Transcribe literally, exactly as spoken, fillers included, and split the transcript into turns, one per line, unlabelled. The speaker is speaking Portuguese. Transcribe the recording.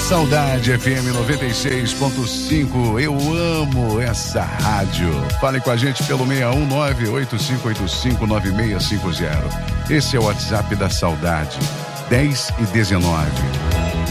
Saudade F M noventa e seis ponto cinco, eu amo essa rádio. Fale com a gente pelo seis um nove, oito cinco oito cinco, nove seis cinco zero. Esse é o WhatsApp da Saudade, dez e dezenove.